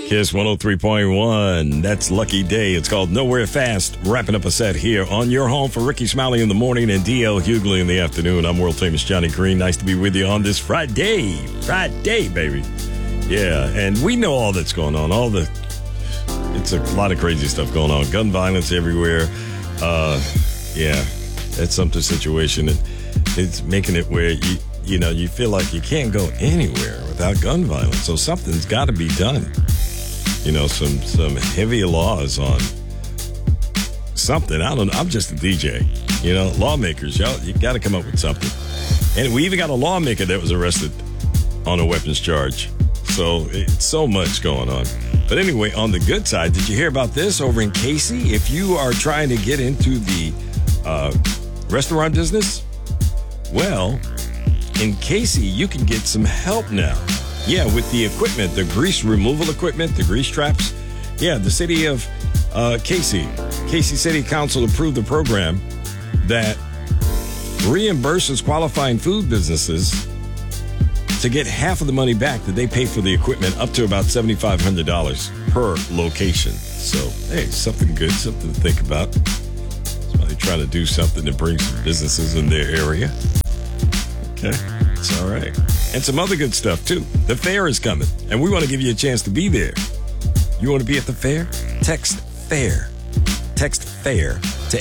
Kiss 103.1. That's Lucky Day. It's called Nowhere Fast. Wrapping up a set here on your home for Ricky Smiley in the morning and DL Hughley in the afternoon. I'm world famous Johnny Green. Nice to be with you on this Friday. Friday, baby. Yeah, and we know all that's going on. It's a lot of crazy stuff going on. Gun violence everywhere. Yeah, that's something situation. It's making it where you feel like you can't go anywhere without gun violence. So something's got to be done. Some heavy laws on something. I don't know. I'm just a DJ. Lawmakers, y'all, you got to come up with something. And we even got a lawmaker that was arrested on a weapons charge. So it's so much going on. But anyway, on the good side, did you hear about this over in Casey? If you are trying to get into the restaurant business, well, in Casey, you can get some help now. Yeah, with the equipment, the grease removal equipment, the grease traps. Yeah, the city of Casey City Council approved a program that reimburses qualifying food businesses to get half of the money back that they pay for the equipment, up to about $7,500 per location. So, hey, something good, something to think about. Somebody trying to do something to bring some businesses in their area. Okay, it's all right. And some other good stuff, too. The fair is coming, and we want to give you a chance to be there. You want to be at the fair? Text FAIR. Text FAIR to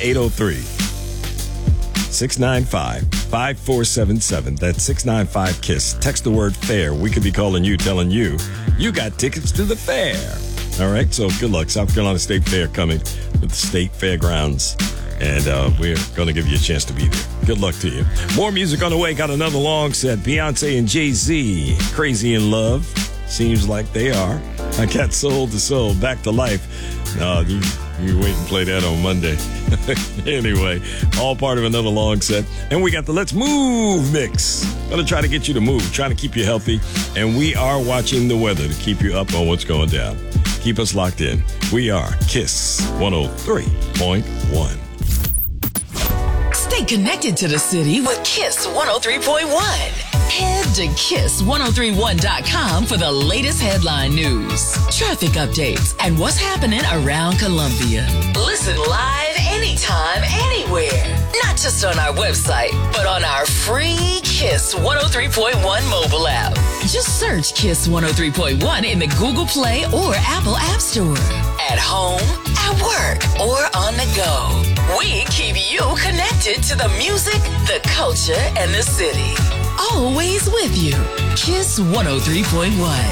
803-695-5477. That's 695-KISS. Text the word FAIR. We could be calling you, telling you got tickets to the fair. All right, so good luck. South Carolina State Fair coming with the State Fairgrounds. And we're going to give you a chance to be there. Good luck to you. More music on the way. Got another long set. Beyonce and Jay-Z. Crazy in Love. Seems like they are. I got Soul to Soul. Back to Life. No, you wait and play that on Monday. Anyway, all part of another long set. And we got the Let's Move mix. Going to try to get you to move. Trying to keep you healthy. And we are watching the weather to keep you up on what's going down. Keep us locked in. We are KISS 103.1. Stay connected to the city with KISS 103.1. Head to KISS1031.com for the latest headline news, traffic updates, and what's happening around Columbia. Listen live anytime, anywhere. Not just on our website, but on our free KISS 103.1 mobile app. Just search KISS 103.1 in the Google Play or Apple App Store. At home, at work, or on the go. We keep you connected to the music, the culture, and the city. Always with you. KISS 103.1.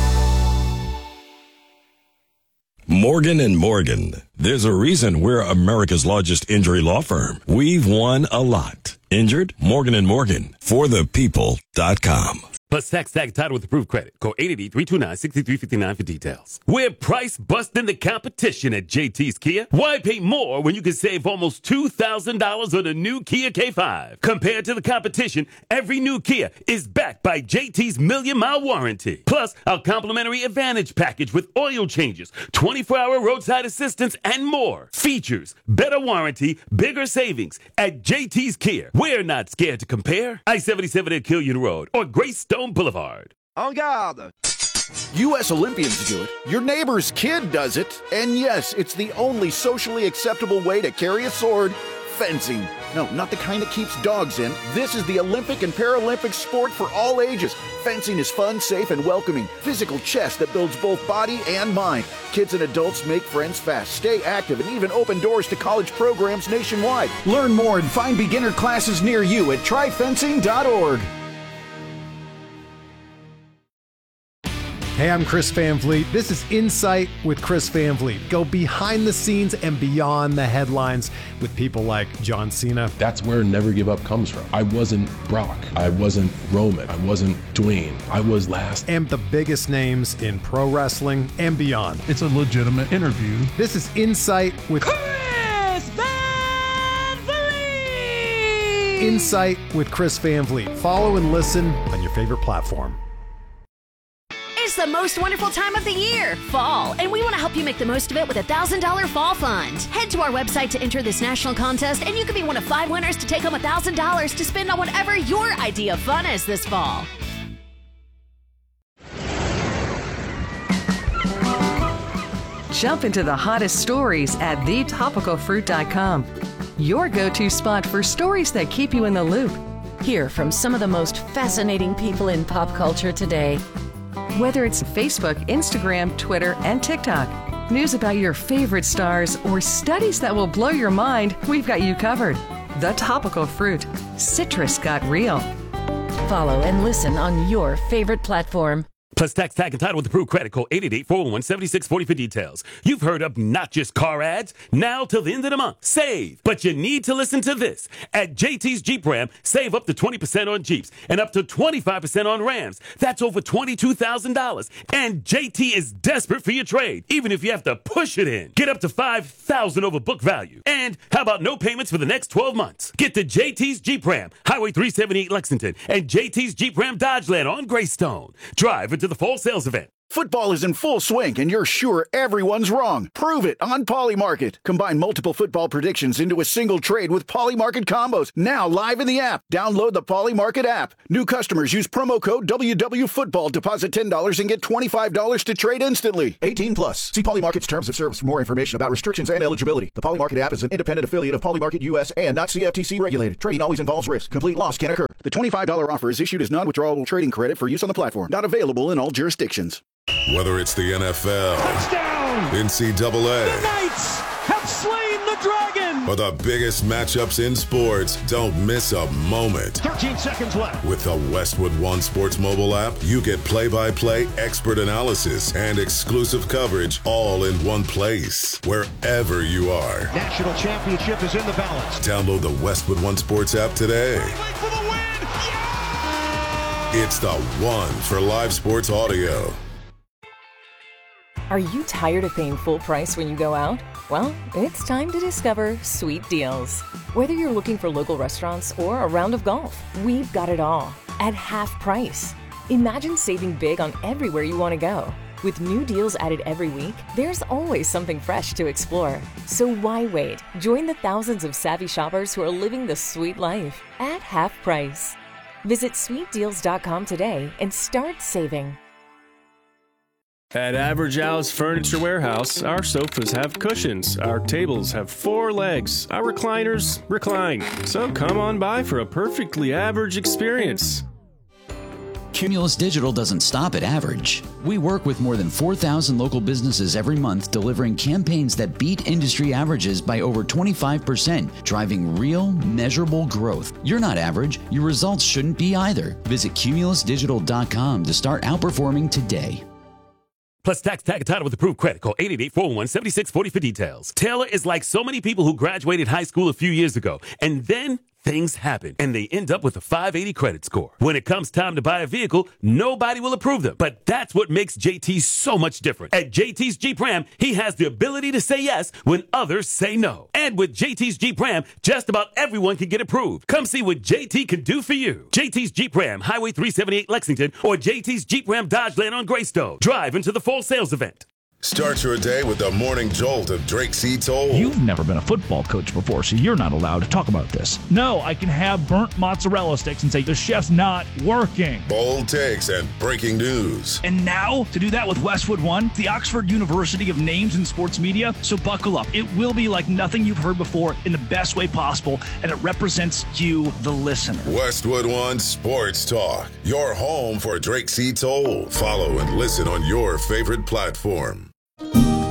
Morgan & Morgan. There's a reason we're America's largest injury law firm. We've won a lot. Injured? Morgan & Morgan. ForThePeople.com. Plus tax title with approved credit. Call 888-329-6359 for details. We're price busting the competition at JT's Kia. Why pay more when you can save almost $2,000 on a new Kia K5? Compared to the competition, every new Kia is backed by JT's million-mile warranty. Plus, our complimentary Advantage package with oil changes, 24-hour roadside assistance, and more. Features, better warranty, bigger savings. At JT's Kia, we're not scared to compare. I-77 at Killian Road or Greystone Boulevard. En garde! U.S. Olympians do it. Your neighbor's kid does it. And yes, it's the only socially acceptable way to carry a sword. Fencing. No, not the kind that keeps dogs in. This is the Olympic and Paralympic sport for all ages. Fencing is fun, safe, and welcoming. Physical chess that builds both body and mind. Kids and adults make friends fast, stay active, and even open doors to college programs nationwide. Learn more and find beginner classes near you at tryfencing.org. Hey, I'm Chris Van Vliet. This is Insight with Chris Van Vliet. Go behind the scenes and beyond the headlines with people like John Cena. That's where Never Give Up comes from. I wasn't Brock. I wasn't Roman. I wasn't Dwayne. I was last. And the biggest names in pro wrestling and beyond. It's a legitimate interview. This is Insight with Chris Van Vliet. Insight with Chris Van Vliet. Follow and listen on your favorite platform. It's the most wonderful time of the year, fall, and we want to help you make the most of it with a $1,000 fall fund. Head to our website to enter this national contest, and you could be one of 5 winners to take home $1,000 to spend on whatever your idea of fun is this fall. Jump into the hottest stories at thetopicalfruit.com. Your go-to spot for stories that keep you in the loop. Hear from some of the most fascinating people in pop culture today. Whether it's Facebook, Instagram, Twitter, and TikTok, news about your favorite stars, or studies that will blow your mind, we've got you covered. The Topical Fruit. Citrus got real. Follow and listen on your favorite platform. Plus tax, tag, and title with approved credit. Call 888-411-7640 for details. You've heard of not just car ads. Now till the end of the month. Save. But you need to listen to this. At JT's Jeep Ram, save up to 20% on Jeeps and up to 25% on Rams. That's over $22,000. And JT is desperate for your trade, even if you have to push it in. Get up to $5,000 over book value. And how about no payments for the next 12 months? Get to JT's Jeep Ram, Highway 378 Lexington, and JT's Jeep Ram Dodgeland on Greystone. Drive to the fall sales event. Football is in full swing, and you're sure everyone's wrong. Prove it on Polymarket. Combine multiple football predictions into a single trade with Polymarket combos. Now live in the app. Download the Polymarket app. New customers use promo code WWFootball. Deposit $10 and get $25 to trade instantly. 18 plus. See Polymarket's terms of service for more information about restrictions and eligibility. The Polymarket app is an independent affiliate of Polymarket US and not CFTC regulated. Trading always involves risk. Complete loss can occur. The $25 offer is issued as non-withdrawable trading credit for use on the platform. Not available in all jurisdictions. Whether it's the NFL, touchdown, NCAA, the Knights have slain the dragon, or the biggest matchups in sports, don't miss a moment. 13 seconds left. With the Westwood One Sports mobile app, you get play-by-play, expert analysis, and exclusive coverage all in one place, wherever you are. National championship is in the balance. Download the Westwood One Sports app today. For the win. Yeah! It's the one for live sports audio. Are you tired of paying full price when you go out? Well, it's time to discover Sweet Deals. Whether you're looking for local restaurants or a round of golf, we've got it all at half price. Imagine saving big on everywhere you want to go. With new deals added every week, there's always something fresh to explore. So why wait? Join the thousands of savvy shoppers who are living the sweet life at half price. Visit sweetdeals.com today and start saving. At Average Al's Furniture Warehouse, our sofas have cushions, our tables have 4 legs, our recliners recline. So come on by for a perfectly average experience. Cumulus Digital doesn't stop at average. We work with more than 4,000 local businesses every month, delivering campaigns that beat industry averages by over 25%, driving real, measurable growth. You're not average. Your results shouldn't be either. Visit cumulusdigital.com to start outperforming today. Plus tax, tag, and title with approved credit. Call 888-411-7640 for details. Taylor is like so many people who graduated high school a few years ago, and then things happen, and they end up with a 580 credit score. When it comes time to buy a vehicle, nobody will approve them. But that's what makes JT so much different. At JT's Jeep Ram, he has the ability to say yes when others say no. And with JT's Jeep Ram, just about everyone can get approved. Come see what JT can do for you. JT's Jeep Ram, Highway 378 Lexington, or JT's Jeep Ram Dodgeland on Greystone. Drive into the fall sales event. Start your day with the morning jolt of Drake C. Toll. You've never been a football coach before, so you're not allowed to talk about this. No, I can have burnt mozzarella sticks and say the chef's not working. Bold takes and breaking news. And now, to do that with Westwood One, the Oxford University of Names in Sports Media, so buckle up. It will be like nothing you've heard before in the best way possible, and it represents you, the listener. Westwood One Sports Talk, your home for Drake C. Toll. Follow and listen on your favorite platform.